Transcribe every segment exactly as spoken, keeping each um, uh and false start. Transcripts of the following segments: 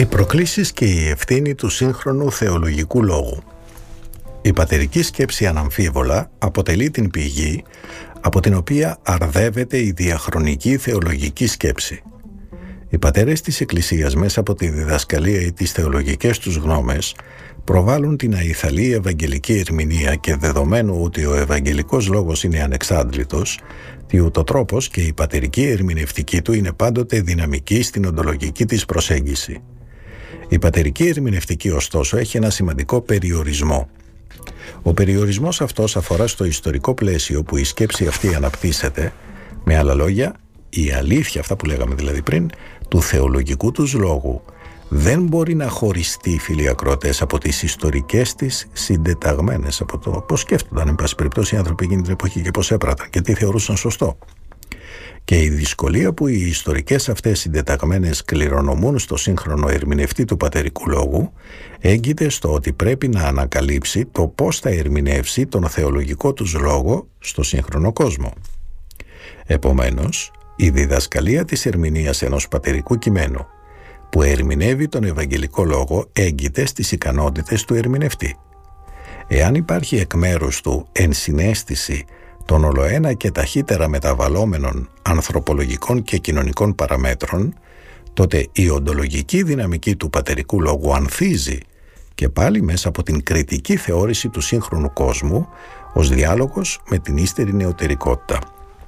Οι προκλήσεις και η ευθύνη του σύγχρονου θεολογικού λόγου. Η πατερική σκέψη αναμφίβολα αποτελεί την πηγή από την οποία αρδεύεται η διαχρονική θεολογική σκέψη. Οι πατέρες της Εκκλησίας μέσα από τη διδασκαλία ή τις θεολογικές τους γνώμες προβάλλουν την αϊθαλή ευαγγελική ερμηνεία και δεδομένου ότι ο ευαγγελικός λόγος είναι ανεξάντλητος, τι ούτω τρόπος και η πατερική ερμηνευτική του είναι πάντοτε δυναμική στην οντολογική της προσέγγιση. Η πατερική ερμηνευτική ωστόσο έχει ένα σημαντικό περιορισμό. Ο περιορισμός αυτός αφορά στο ιστορικό πλαίσιο που η σκέψη αυτή αναπτύσσεται, με άλλα λόγια, η αλήθεια, αυτά που λέγαμε δηλαδή πριν, του θεολογικού τους λόγου, δεν μπορεί να χωριστεί, φίλοι ακροατές, από τις ιστορικές της συντεταγμένες, από το πώς σκέφτονταν, εν πάση περιπτώσει, οι άνθρωποι εκείνη την εποχή και πώς έπραταν και τι θεωρούσαν σωστό. Και η δυσκολία που οι ιστορικές αυτές συντεταγμένες κληρονομούν στο σύγχρονο ερμηνευτή του πατερικού λόγου έγκυται στο ότι πρέπει να ανακαλύψει το πώς θα ερμηνεύσει τον θεολογικό τους λόγο στο σύγχρονο κόσμο. Επομένως, η διδασκαλία της ερμηνείας ενός πατερικού κειμένου που ερμηνεύει τον Ευαγγελικό λόγο έγκυται στις ικανότητες του ερμηνευτή. Εάν υπάρχει εκ μέρους του ενσυναίσθηση των ολοένα και ταχύτερα μεταβαλλόμενων ανθρωπολογικών και κοινωνικών παραμέτρων, τότε η οντολογική δυναμική του πατερικού λόγου ανθίζει και πάλι μέσα από την κριτική θεώρηση του σύγχρονου κόσμου ως διάλογος με την ύστερη νεωτερικότητα.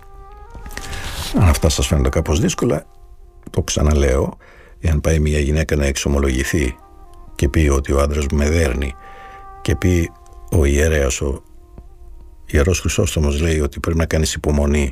Αν αυτά σας φαίνονται κάπως δύσκολα, το ξαναλέω, εάν πάει μια γυναίκα να εξομολογηθεί και πει ότι ο άντρας μου με δέρνει και πει ο ιερέας, ο Ιερός Χρυσόστομος λέει ότι πρέπει να κάνεις υπομονή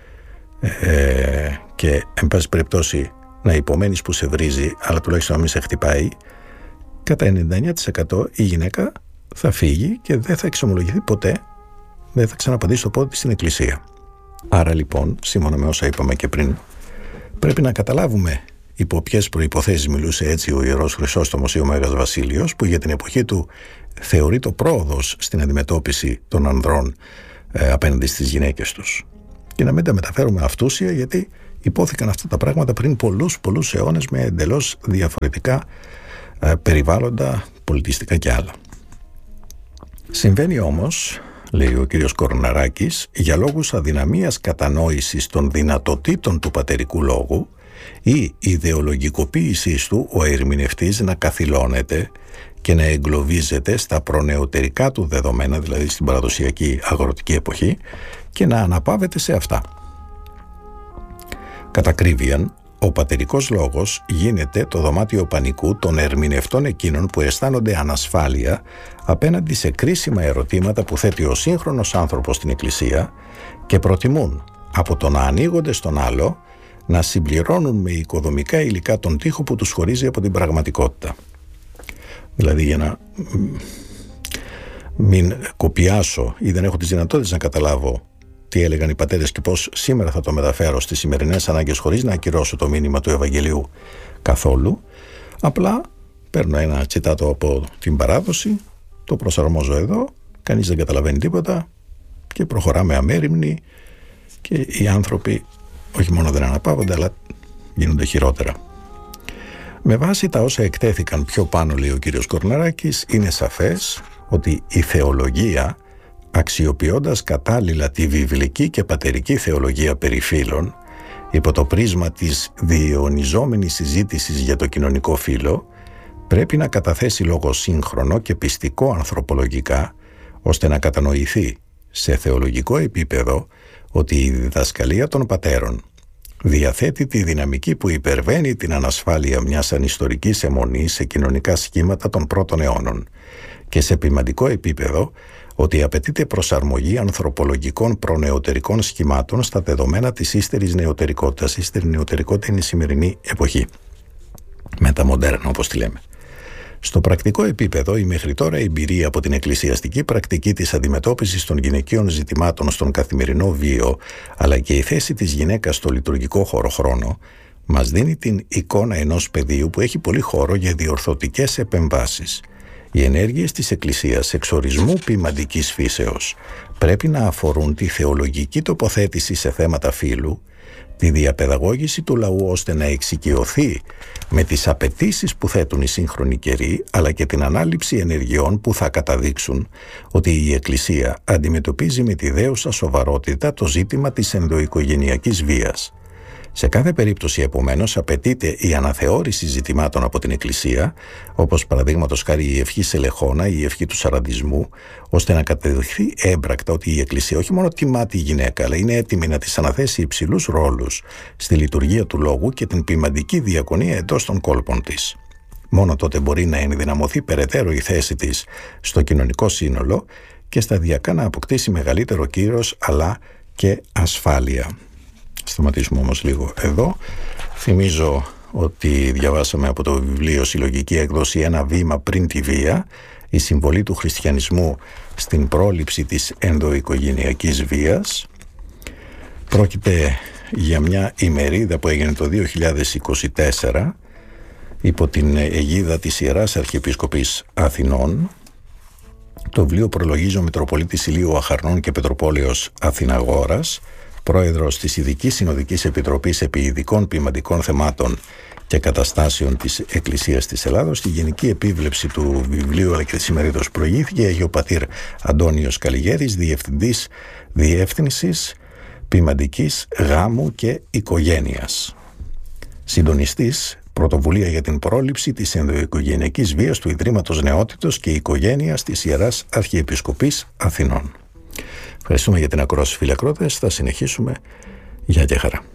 ε, και εν πάση περιπτώσει να υπομένεις που σε βρίζει, αλλά τουλάχιστον να μην σε χτυπάει, κατά ενενήντα εννέα τοις εκατό η γυναίκα θα φύγει και δεν θα εξομολογηθεί ποτέ, δεν θα ξαναπατήσει το πόδι της στην εκκλησία. Άρα λοιπόν, σύμφωνα με όσα είπαμε και πριν, πρέπει να καταλάβουμε υπό ποιες προϋποθέσεις μιλούσε έτσι ο Ιερός Χρυσόστομος ή ο Μέγας Βασίλειος, που για την εποχή του θεωρεί το πρόοδος στην αντιμετώπιση των ανδρών ε, απέναντι στις γυναίκες τους. Και να μην τα μεταφέρουμε αυτούσια, γιατί υπόθηκαν αυτά τα πράγματα πριν πολλούς πολλούς αιώνες με εντελώς διαφορετικά ε, περιβάλλοντα, πολιτιστικά και άλλα. Συμβαίνει όμως, λέει ο κύριος Κορναράκης, για λόγους αδυναμίας κατανόησης των δυνατοτήτων του πατερικού λόγου ή ιδεολογικοποίησής του ο ερμηνευτής να καθυλώνεται και να εγκλωβίζεται στα προνεωτερικά του δεδομένα, δηλαδή στην παραδοσιακή αγροτική εποχή, και να αναπαύεται σε αυτά. Κατά ακρίβειαν, ο πατερικός λόγος γίνεται το δωμάτιο πανικού των ερμηνευτών εκείνων που αισθάνονται ανασφάλεια απέναντι σε κρίσιμα ερωτήματα που θέτει ο σύγχρονος άνθρωπος στην Εκκλησία και προτιμούν από το να ανοίγονται στον άλλο να συμπληρώνουν με οικοδομικά υλικά τον τοίχο που τους χωρίζει από την πραγματικότητα. Δηλαδή, για να μην κοπιάσω ή δεν έχω τις δυνατότητες να καταλάβω τι έλεγαν οι πατέρες και πώς σήμερα θα το μεταφέρω στις σημερινές ανάγκες χωρίς να ακυρώσω το μήνυμα του Ευαγγελίου καθόλου, απλά παίρνω ένα τσιτάτο από την παράδοση, το προσαρμόζω εδώ, κανείς δεν καταλαβαίνει τίποτα και προχωράμε αμέριμνοι και οι άνθρωποι όχι μόνο δεν αναπαύονται, αλλά γίνονται χειρότερα. Με βάση τα όσα εκτέθηκαν πιο πάνω, λέει ο κύριος Κορναράκης, είναι σαφές ότι η θεολογία, αξιοποιώντας κατάλληλα τη βιβλική και πατερική θεολογία περί φύλων, υπό το πρίσμα της διαιωνιζόμενης συζήτησης για το κοινωνικό φύλο, πρέπει να καταθέσει λόγο σύγχρονο και πιστικό ανθρωπολογικά, ώστε να κατανοηθεί σε θεολογικό επίπεδο ότι η διδασκαλία των πατέρων διαθέτει τη δυναμική που υπερβαίνει την ανασφάλεια μιας ανιστορικής αιμονής σε κοινωνικά σχήματα των πρώτων αιώνων και σε ποιμαντικό επίπεδο ότι απαιτείται προσαρμογή ανθρωπολογικών προνεωτερικών σχημάτων στα δεδομένα της ύστερης νεωτερικότητας. Η ύστερη νεωτερικότητα είναι η σημερινή εποχή, μεταμοντέρνα όπως τη λέμε. Στο πρακτικό επίπεδο, η μέχρι τώρα εμπειρία από την εκκλησιαστική πρακτική της αντιμετώπισης των γυναικείων ζητημάτων στον καθημερινό βίο, αλλά και η θέση της γυναίκας στο λειτουργικό χώρο-χρόνο, μας δίνει την εικόνα ενός πεδίου που έχει πολύ χώρο για διορθωτικές επεμβάσεις. Οι ενέργειες της Εκκλησίας εξορισμού ποιμαντικής φύσεως πρέπει να αφορούν τη θεολογική τοποθέτηση σε θέματα φύλου, τη διαπαιδαγώγηση του λαού ώστε να εξοικειωθεί με τις απαιτήσεις που θέτουν οι σύγχρονοι καιροί, αλλά και την ανάληψη ενεργειών που θα καταδείξουν ότι η Εκκλησία αντιμετωπίζει με τη δέουσα σοβαρότητα το ζήτημα της ενδοοικογενειακής βίας. Σε κάθε περίπτωση, επομένως, απαιτείται η αναθεώρηση ζητημάτων από την Εκκλησία, όπως παραδείγματος χάρη η ευχή σε Λεχώνα ή η ευχή του σαραντισμού, ώστε να καταδειχθεί έμπρακτα ότι η Εκκλησία όχι μόνο τιμά τη γυναίκα, αλλά είναι έτοιμη να της αναθέσει υψηλούς ρόλους στη λειτουργία του λόγου και την ποιμαντική διακονία εντός των κόλπων της. Μόνο τότε μπορεί να ενδυναμωθεί περαιτέρω η θέση της στο κοινωνικό σύνολο και σταδιακά να αποκτήσει μεγαλύτερο κύρος αλλά και ασφάλεια. Σταματήσουμε όμως λίγο εδώ. Θυμίζω ότι διαβάσαμε από το βιβλίο Συλλογική Έκδοση «Ένα βήμα πριν τη βία», η συμβολή του χριστιανισμού στην πρόληψη της ενδοοικογενειακής βίας. Πρόκειται για μια ημερίδα που έγινε το δύο χιλιάδες είκοσι τέσσερα υπό την αιγίδα της Ιεράς Αρχιεπισκοπής Αθηνών. Το βιβλίο προλογίζει ο Μητροπολίτης Ηλίου Αχαρνών και Πετροπόλεως Αθηναγόρας, πρόεδρος της Ειδικής Συνοδικής Επιτροπής επί ειδικών ποιμαντικών θεμάτων και καταστάσεων της Εκκλησίας της Ελλάδος. Στη γενική επίβλεψη του βιβλίου αλλά και της ημερίδος προηγήθηκε Αγιο Πατήρ Αντώνιος Καλιγέρης, Διευθυντής Διεύθυνσης Ποιμαντικής Γάμου και Οικογένειας. Συντονιστής Πρωτοβουλία για την πρόληψη της ενδοοικογενειακής βίας του Ιδρύματος Νεότητος και Οικογένειας της Ιεράς Αρχιεπισκοπής Αθηνών. Ευχαριστούμε για την ακρόαση, φίλοι ακρότες. Θα συνεχίσουμε. Γεια και χαρά.